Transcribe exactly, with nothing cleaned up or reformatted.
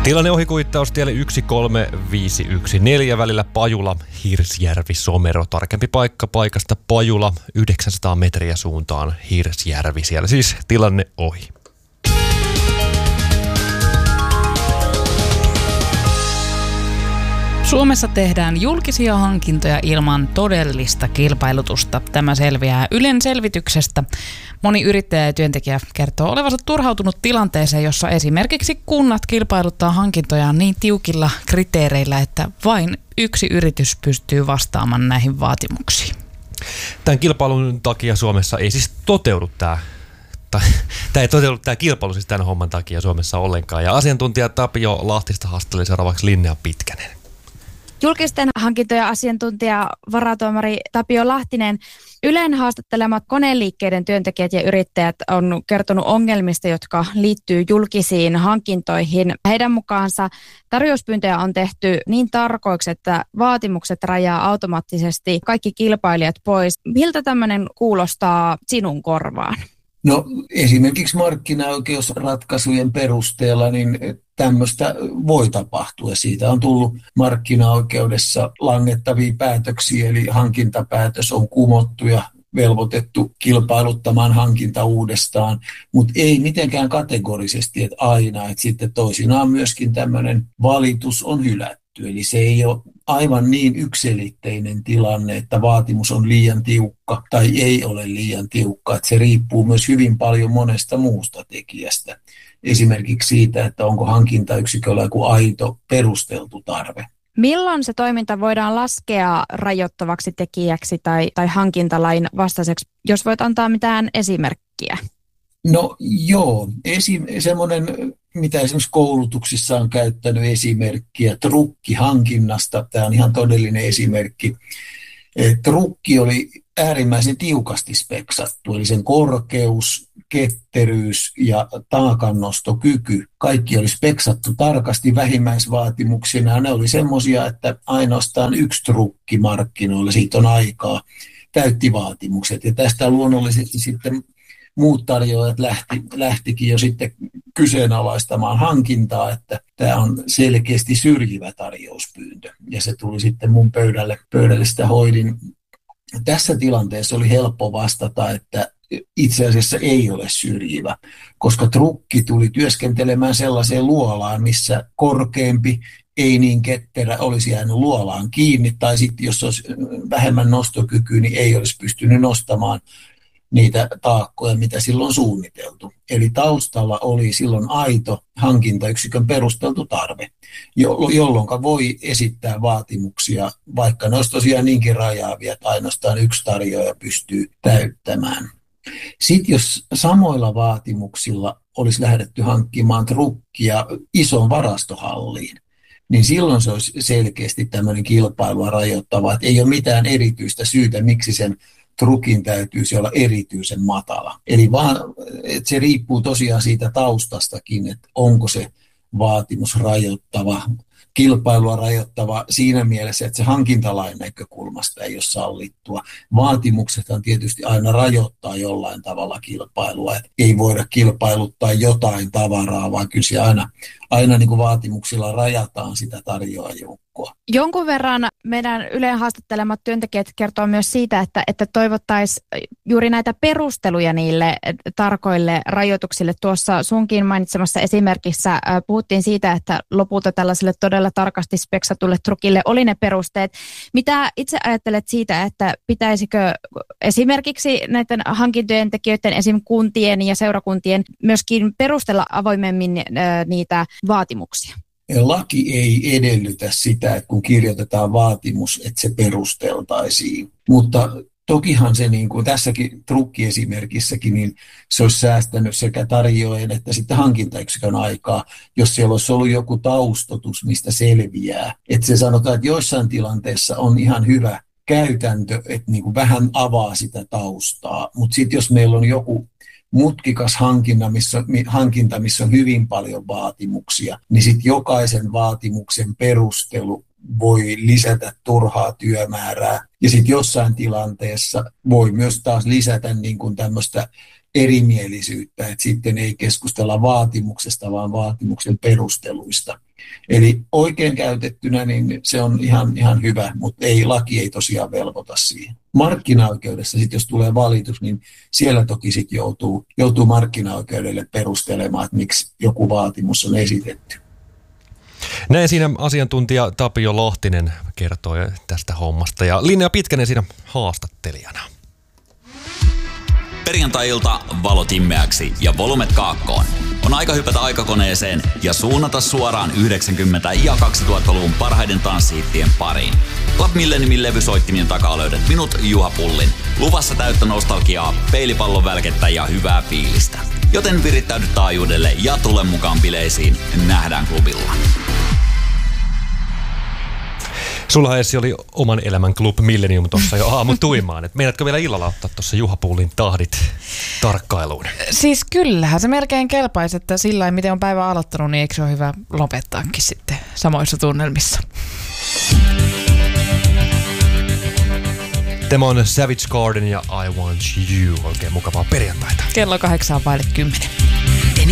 Tilanne ohikuittaustielle yksi kolme viisi yksi neljä välillä Pajula, Hirsjärvi, Somero. Tarkempi paikka paikasta Pajula, yhdeksänsataa metriä suuntaan Hirsjärvi. Siellä siis tilanne ohi. Suomessa tehdään julkisia hankintoja ilman todellista kilpailutusta. Tämä selviää Ylen selvityksestä. Moni yrittäjä ja työntekijä kertoo olevansa turhautunut tilanteeseen, jossa esimerkiksi kunnat kilpailuttaa hankintojaan niin tiukilla kriteereillä, että vain yksi yritys pystyy vastaamaan näihin vaatimuksiin. Tämän kilpailun takia Suomessa ei siis toteudu tämä, tämä ei toteudu tämä kilpailu siis tämän homman takia Suomessa ollenkaan. Ja asiantuntija Tapio Lahtista haastatteli seuraavaksi Linnea Pitkänen. Julkisten hankintojen asiantuntija varatuomari Tapio Lahtinen. Ylen haastattelemat koneeliikkeiden työntekijät ja yrittäjät on kertonut ongelmista, jotka liittyy julkisiin hankintoihin. Heidän mukaansa tarjouspyyntöjä on tehty niin tarkoiksi, että vaatimukset rajaa automaattisesti kaikki kilpailijat pois. Miltä tämmöinen kuulostaa sinun korvaan? No esimerkiksi markkinaoikeusratkaisujen perusteella niin tämmöistä voi tapahtua. Siitä on tullut markkinaoikeudessa langettavia päätöksiä, eli hankintapäätös on kumottu ja velvoitettu kilpailuttamaan hankinta uudestaan, mutta ei mitenkään kategorisesti, että aina, että sitten toisinaan myöskin tämmöinen valitus on hylätty. Eli se ei ole aivan niin yksiselitteinen tilanne, että vaatimus on liian tiukka tai ei ole liian tiukka. Että se riippuu myös hyvin paljon monesta muusta tekijästä. Esimerkiksi siitä, että onko hankintayksiköllä joku aito perusteltu tarve. Milloin se toiminta voidaan laskea rajoittavaksi tekijäksi tai, tai hankintalain vastaiseksi, jos voit antaa mitään esimerkkiä? No joo, esim, semmoinen, mitä esimerkiksi koulutuksissa on käyttänyt esimerkkiä trukkihankinnasta. Tämä on ihan todellinen esimerkki. Trukki oli äärimmäisen tiukasti speksattu, eli sen korkeus, ketteryys ja taakannostokyky. Kaikki oli speksattu tarkasti vähimmäisvaatimuksina. Ne oli semmoisia, että ainoastaan yksi trukki markkinoilla, siitä on aikaa, täytti vaatimukset. Ja tästä luonnollisesti sitten muut tarjoajat lähti, lähtikin jo sitten kyseenalaistamaan hankintaa, että tämä on selkeästi syrjivä tarjouspyyntö. Ja se tuli sitten mun pöydälle, pöydälle sitä hoidin. Tässä tilanteessa oli helppo vastata, että itse asiassa ei ole syrjivä, koska trukki tuli työskentelemään sellaiseen luolaan, missä korkeampi, ei niin ketterä olisi jäänyt luolaan kiinni, tai sitten jos olisi vähemmän nostokykyä, niin ei olisi pystynyt nostamaan niitä taakkoja, mitä silloin on suunniteltu. Eli taustalla oli silloin aito hankintayksikön perusteltu tarve, jolloin voi esittää vaatimuksia, vaikka ne olisi tosiaan niinkin rajaavia, että ainoastaan yksi tarjoaja pystyy täyttämään. Sitten jos samoilla vaatimuksilla olisi lähdetty hankkimaan trukkia isoon varastohalliin, niin silloin se olisi selkeästi tämmöinen kilpailua rajoittava, että ei ole mitään erityistä syytä, miksi sen trukin täytyisi olla erityisen matala. Eli vaan, että se riippuu tosiaan siitä taustastakin, että onko se vaatimus rajoittava, kilpailua rajoittava siinä mielessä, että se hankintalain näkökulmasta ei ole sallittua. Vaatimuksethan tietysti aina rajoittaa jollain tavalla kilpailua, että ei voida kilpailuttaa jotain tavaraa, vaan kyllä se aina, aina niin kuin vaatimuksilla rajataan sitä tarjoajoukkoa. Jonkun verran meidän Ylen haastattelemat työntekijät kertoo myös siitä, että, että toivottaisiin juuri näitä perusteluja niille tarkoille rajoituksille. Tuossa sunkin mainitsemassa esimerkissä puhuttiin siitä, että lopulta tällaiselle todella tarkasti speksatulle trukille oli ne perusteet. Mitä itse ajattelet siitä, että pitäisikö esimerkiksi näiden hankintojen tekijöiden, esim. Kuntien ja seurakuntien myöskin perustella avoimemmin niitä vaatimuksia? Laki ei edellytä sitä, että kun kirjoitetaan vaatimus, että se perusteltaisiin. Mutta tokihan se niin kuin tässäkin trukkiesimerkissäkin, niin se olisi säästänyt sekä tarjoajan että sitten hankintayksikön aikaa, jos siellä olisi ollut joku taustotus, mistä selviää. Että se sanotaan, että joissain tilanteissa on ihan hyvä käytäntö, että niin kuin vähän avaa sitä taustaa. Mutta sitten jos meillä on joku mutkikas hankinta missä, hankinta, missä on hyvin paljon vaatimuksia, niin sitten jokaisen vaatimuksen perustelu voi lisätä turhaa työmäärää. Ja sitten jossain tilanteessa voi myös taas lisätä niin kuin tämmöistä erimielisyyttä, että sitten ei keskustella vaatimuksesta, vaan vaatimuksen perusteluista. Eli oikein käytettynä niin se on ihan, ihan hyvä, mutta ei, laki ei tosiaan velvoita siihen. Markkinaoikeudessa sitten, jos tulee valitus, niin siellä toki sitten joutuu, joutuu markkinaoikeudelle perustelemaan, että miksi joku vaatimus on esitetty. Näin siinä asiantuntija Tapio Lahtinen kertoi tästä hommasta ja Linnea Pitkänen siinä haastattelijana. Perjantai-ilta valot himmeäksi ja volumet kaakkoon. On aika hypätä aikakoneeseen ja suunnata suoraan yhdeksänkymmentä- ja kaksituhattaluvun parhaiden tanssihittien pariin. Club Milleniumin levysoittimien takaa löydät minut, Juha Pullin. Luvassa täyttä nostalgiaa, peilipallon välkettä ja hyvää fiilistä. Joten virittäydy taajuudelle ja tule mukaan bileisiin. Nähdään klubilla. Sulla Essi oli oman elämän Club Millenium tuossa jo aamu tuimaan. Et meinaatko vielä illalla ottaa tuossa Juha Pullin tahdit tarkkailuun? Siis kyllähän se melkein kelpaisi, että sillä miten on päivä aloittanut, niin eikö se ole hyvä lopettaakin sitten samoissa tunnelmissa? Tämä on Savage Garden ja I Want You. Oikein mukavaa perjantaita. Kello kahdeksan vaille kymmenen.